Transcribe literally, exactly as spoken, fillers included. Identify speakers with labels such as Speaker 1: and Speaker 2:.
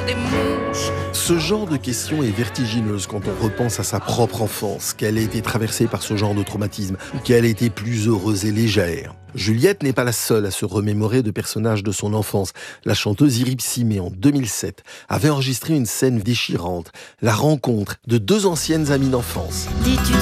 Speaker 1: des mouches.
Speaker 2: Ce genre de question est vertigineuse quand on repense à sa propre enfance, qu'elle a été traversée par ce genre de traumatisme, ou qu'elle a été plus heureuse et légère. Juliette n'est pas la seule à se remémorer de personnages de son enfance. La chanteuse Irip Simé, en deux mille sept, avait enregistré une scène déchirante, la rencontre de deux anciennes amies d'enfance.
Speaker 3: Dis-tu